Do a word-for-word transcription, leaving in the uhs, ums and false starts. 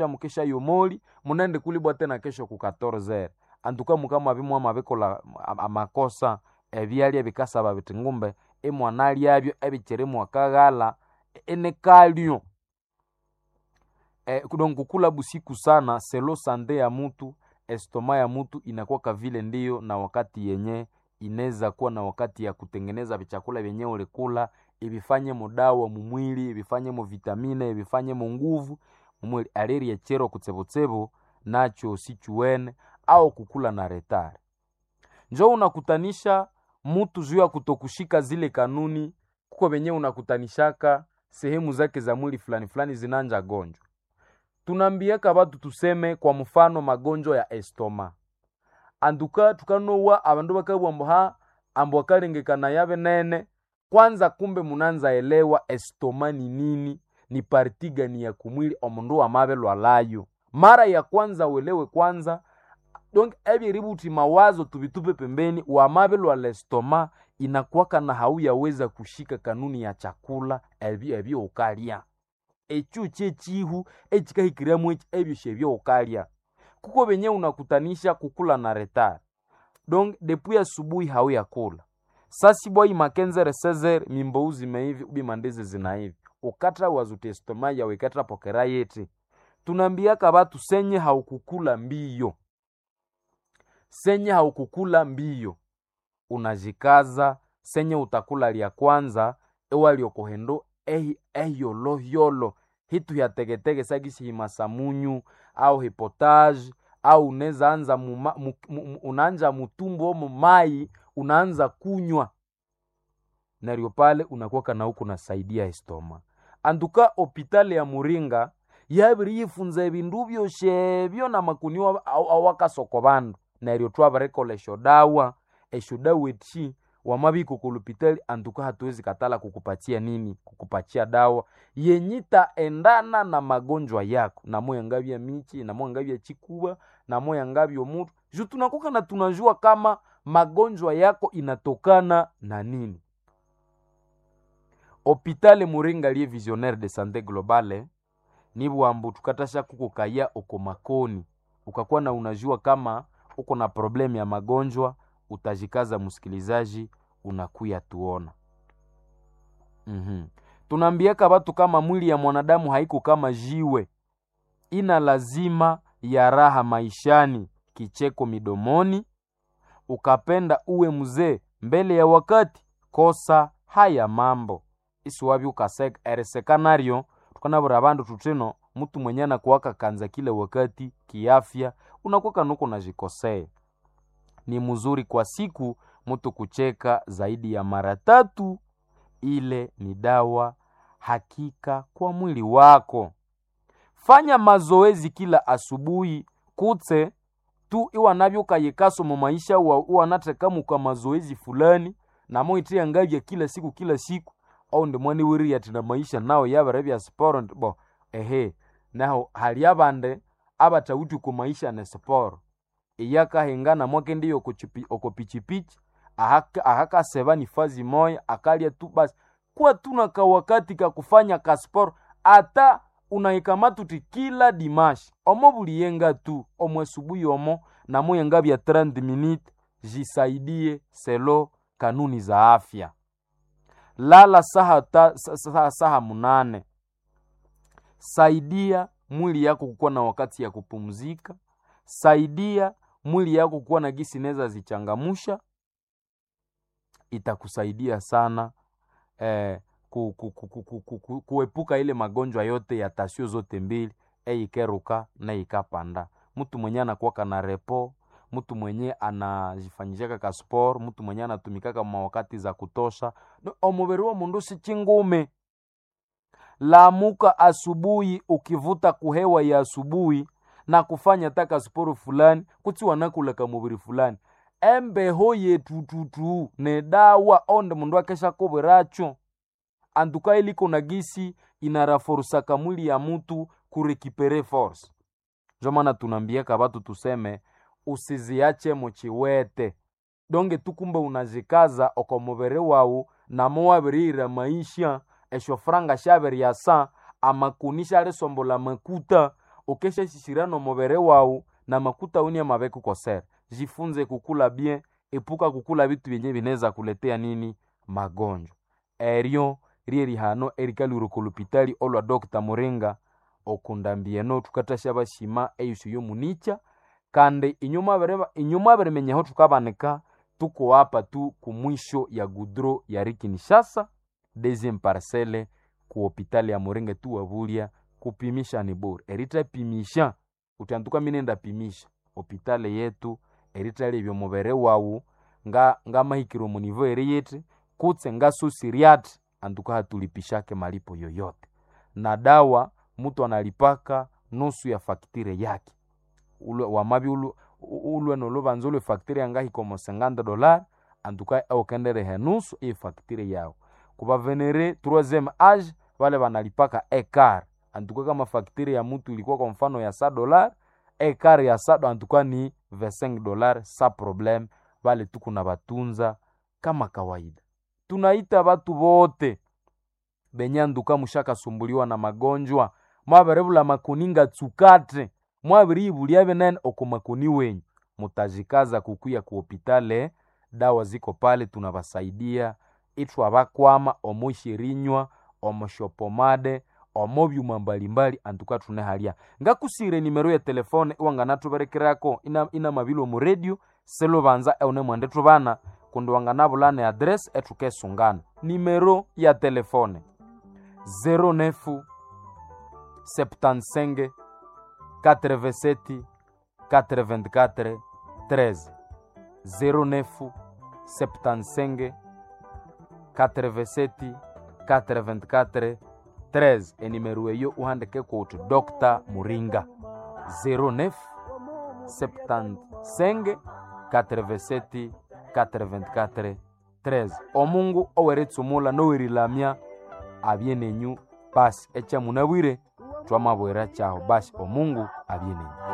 mukesha yomoli munende kulibwa tena kesho ku quatorze antuka mukama bimwa mabikola amakosa ebyali bikasaba bitingumbe emwana lyabyo ebikere mwakagala ene kalyo eh, donc kula busiku sana selo sande ya mutu estoma ya mutu inakuwa kavile ndiyo na wakati yenye ineza kuwa na wakati ya kutengeneza vichakula vyenye ulikula ibifanye mudawa mumwili ibifanye mu vitamine ibifanye mu nguvu mumwili aleri ya chero kutsebotsebo nacho sichuene au kukula na retare. Njo unakutanisha mutu juu ya kutokushika zile kanuni kuko benye unakutanishaka sehemu zake za mwili fulani fulani zinanja gonjwa. Tunambiaka batu tuseme kwa mfano magonjwa ya estoma. Anduka tukanowa abandu bakabwamboha ambo bakalengekana yabe nene kwanza kumbe munanza elewa estoma ni nini ni parti gani ya kumwili omundu wa mabe lwalayo. Mara ya kwanza uelewe kwanza donc ebi ributi mawazo tubitupe pembeni wa mabe lwa estoma inakuwaka na hauya weza kushika kanuni ya chakula ebi ebi ukalia. Echu chechihu echikahikiramu ebyo shebyo ukalia. Kuko benye unakutanisha kukula na retard. Donc depuis asubuhi hauya kula. Sasi boy makenzere sezer mimbouzi meivi ubi mandeze zinaivi. Ukatra wazute estoma ya wekatra pokera yeti. Tunambiaka batu senye haukukula mbiyo. Senye haukukula mbiyo. Unajikaza senye utakula liya kwanza ewa liyo kohendo ehi ehi lo yolo hitu ya tegetege sagisi himasamunyu au hipotage au uneza anza muma, mu, mu, unaanja mutumbu omo mai unaanza kunywa nario pale unakuwa na huku nasaidia estoma. Anduka hopitali ya Muringa yabiri yifunza ebindu byoshe na makuniwa awaka soko bandu nario twabarekola eshodawa eshodawa eti wamabiko kulupitali antuka hatuwezi katala kukupatia nini kukupatia dawa yenyita endana na magonjwa yako na moyo ngabia michi na moyo ngabia chikuba na moyo ngabio mutu juu tunakuka na tunajua kama magonjwa yako inatokana na nini. Hopitali Muringa liye visionnaire de santé globale nibu ambu tukatasha kukukaya okomakoni ukakuwa na unajua kama uko na problemi ya magonjwa utajikaza musikilizaji unakuya tuona. Mhm. Tunambiaka batu kama mwili ya mwanadamu haiko kama jiwe. Ina lazima ya raha maishani, kicheko midomoni. Ukapenda uwe mzee mbele ya wakati kosa haya mambo. Isuwabi ukasek eresekanario tukanabura bandu tuteno mtu mwenye na kuwaka kanza kile wakati kiafya unakuwa nuko na jikosea. Ni mzuri kwa siku mtu kucheka zaidi ya mara tatu, ile ni dawa hakika kwa mwili wako. Fanya mazoezi kila asubuhi kutse tu iwa nabyo kayekaso mu maisha wa wanataka muka mazoezi fulani na moitia ngabya kila siku kila siku au ndemwani wiri ati na maisha nao yabare bya sport bo ehe naho hali abande abatawuti ku maisha na sport iyaka hengana mwake ndiyo kuchipi okopichipichi ahaka ahaka seba ni fazi moya akalia tu basi kwa tuna ka wakati ka kufanya ka sport ata unaikamatuti kila dimashi omo buliyenga tu omo subuhi omo na moya ngabya thelathini minutes jisaidie selo kanuni za afya. Lala saha, ta, saha, saha munane. Saidia mwili yako kukuwa na wakati ya kupumzika. Saidia mwili yako kukuwa na gisi neza zichangamusha. Itakusaidia sana eh, ku, ku, ku, ku, ku, ku, kuepuka ile magonjwa yote ya tasio zote mbili eikeruka na ikapanda. Mtu mwenye anakuwa na repo, mtu mwenye anajifanyishaka ka sport, mtu mwenye anatumikaka mawakati za kutosha, omubiri wa mundu si chingume. Lamuka asubuhi ukivuta kuhewa ya asubuhi na kufanya taka sport fulani, kuti wanakula ka mubiri fulani. Embe hoye tututu ne dawa onde mundu akesha koberacho. Anduka iliko na gisi inaraforusa kamwili ya mtu kurekipere force. Jomana tunambiaka batu tuseme usiziache mochiwete. Donge tukumbe unazikaza okomubere wau na muwabirira maisha esho franga shaberi ya sa amakunisha resombo la makuta ukesha shishirano mubere wau na makuta unia mabeku kosera. Jifunze kukula bien, epuka kukula vitu vyenye vinaweza kuletea nini magonjwa. Erio rieri hano erikali urukulupitali olwa Dokta Muringa okundambieno tukatasha bashima eyusu yo municha kandi inyuma bereba inyuma beremenyeho tukabanika tuko hapa tu kumwisho ya gudro ya Kinshasa deuxième parcelle ku hospitali ya Muringa tu wabulia kupimisha ni bure. Erita pimisha utanduka minenda pimisha hospitali yetu erita lebyo mubere wawu nga nga mahikiro mu niveau eriyete kutse nga susiriat anduka hatulipishake malipo yoyote. Na dawa mtu analipaka nusu ya faktire yake. Ule wamabi ulu ulu no banzolo faktire anga hikomo cinquante dollars anduka au kendere he nusu e faktire yao. Kuba venere troisième âge wale banalipaka ekar antuka kama faktire ya mtu ilikuwa kwa mfano ya cent dollars ekar ya sado antuka ni vingt-cinq dollars sa problem. Wale tuku na batunza kama kawaida. Tunaita batu bote benye anduka mushaka sumbuliwa na magonjwa mwaberebula makuninga tsukate mwabiribu liabe nene okumakuni wenyu mutajikaza kukuya ku hospitali. Dawa ziko pale tunabasaidia itu abakwama omushirinywa omushopomade omobyuma mbalimbali antuka tunehalia ngakusire nimero ya telefone wanga natuberekerako ina ina mabilo mu radio selo banza eone mwande tubana kundi wanga nabulane address etukesungana nimero ya telefone zero neuf soixante-quinze quatre-vingt-sept quatre-vingt-quatre treize zero neuf soixante-quinze quatre-vingt-sept quatre-vingt-quatre treize e nimero eyo uhandike kutu Dokta Muringa zero neuf soixante-quinze quatre-vingt-sept quatre-vingt-quatre treize. Omungu oweretsumula no wirilamya abienenyu basi echa munabwire twamabwera chaho basi omungu abienenyu.